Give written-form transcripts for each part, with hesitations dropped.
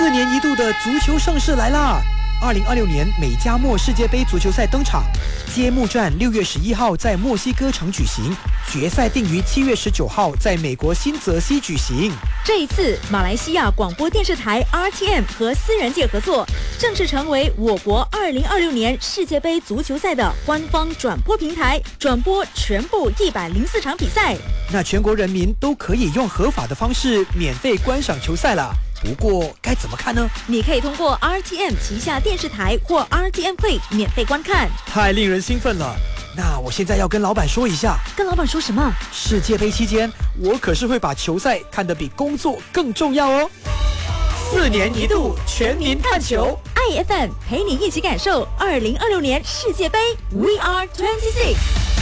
年一度的足球盛世来啦！2026年美加墨世界杯足球赛登场，揭幕战6月11号在墨西哥城举行，决赛定于7月19号在美国新泽西举行。 这一次，马来西亚广播电视台 RTM 和私人界合作，正式成为我国2026年世界杯足球赛的官方转播平台，转播全部104场比赛。 那全国人民都可以用合法的方式免费观赏球赛了。不过该怎么看呢？ 你可以通过 RTM 旗下电视台或 RTM Play 免费观看。 太令人兴奋了！那我现在要跟老板说一下。 跟老板说什么？ 世界杯期间，我可是会把球赛看得比工作更重要哦。4年一度全民看球 ，IFM 陪你一起感受2026年世界杯 We Are 26。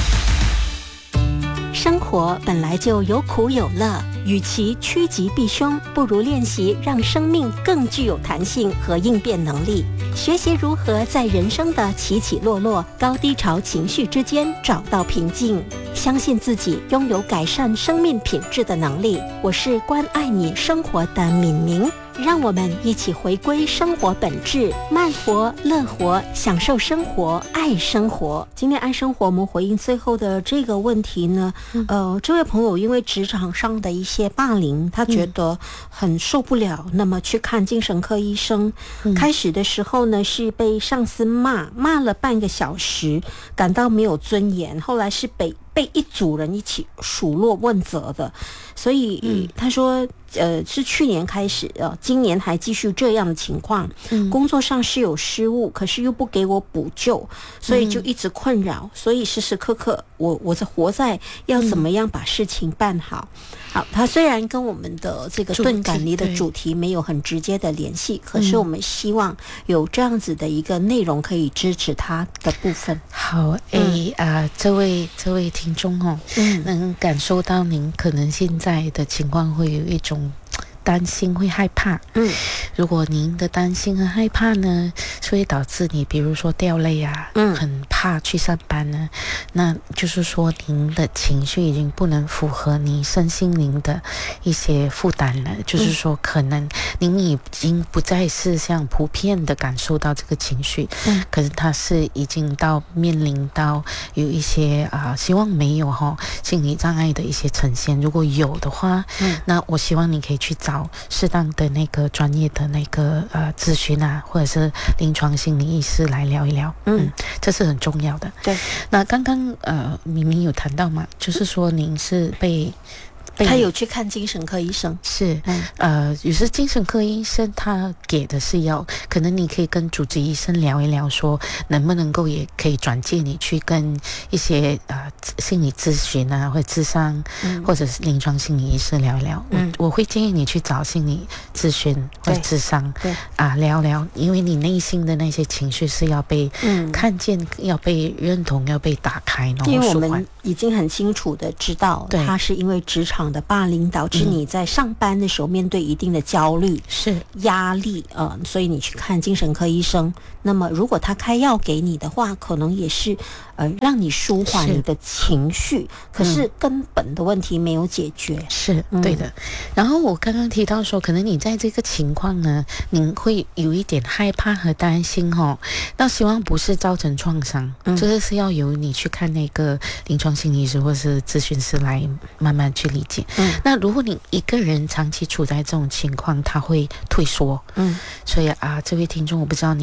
生活本来就有苦有乐，与其趋吉避凶，不如练习让生命更具有弹性和应变能力。学习如何在人生的起起落落、高低潮情绪之间找到平静，相信自己拥有改善生命品质的能力。我是关爱你生活的敏明，让我们一起回归生活本质，慢活、乐活，享受生活，爱生活。今天爱生活，我们回应最后的这个问题呢，这位朋友因为职场上的一些霸凌，他觉得很受不了，那么去看精神科医生。开始的时候呢，是被上司骂了半个小时，感到没有尊严，后来是被一组人一起数落问责的，所以他说是去年开始，今年还继续这样的情况，工作上是有失误，可是又不给我补救，所以就一直困扰，所以时时刻刻我在活在要怎么样把事情办好。好，他虽然跟我们的这个钝感力的主题没有很直接的联系，可是我们希望有这样子的一个内容可以支持他的部分。 好，这位听众能感受到您可能现在的情况会有一种担心，会害怕。如果您的担心和害怕呢，会导致你比如说掉泪啊，很怕去上班呢，那就是说您的情绪已经不能符合你身心灵的一些负担了，就是说可能您已经不再是像普遍的感受到这个情绪，可是它是已经面临到有一些希望没有心理障碍的一些呈现，如果有的话，那我希望你可以去找适当的那个专业的那个咨询啊，或者是临床心理医师来聊一聊，这是很重要的。 对， 那刚刚明明有谈到嘛，就是说您是他有去看精神科医生， 是，有时精神科医生他给的是药，可能你可以跟主治医生聊一聊，说能不能够也可以转介你去跟一些心理咨询啊，或者諮商，或者是临床心理医师聊一聊。我会建议你去找心理咨询或者諮商，聊聊，因为你内心的那些情绪是要被看见，要被认同，要被打开，然后因为我们已经很清楚的知道，他是因为职场的霸凌导致你在上班的时候面对一定的焦虑、 是压力，所以你去看精神科医生。那么如果他开药给你的话，可能也是让你舒缓你的情绪，可是根本的问题没有解决。 是对的。然后我刚刚提到说，可能你在这个情况呢，你会有一点害怕和担心那希望不是造成创伤，这个是要由你去看那个临床心理师或是咨询师来慢慢去理解。那如果你一个人长期处在这种情况，他会退缩。所以这位听众，我不知道你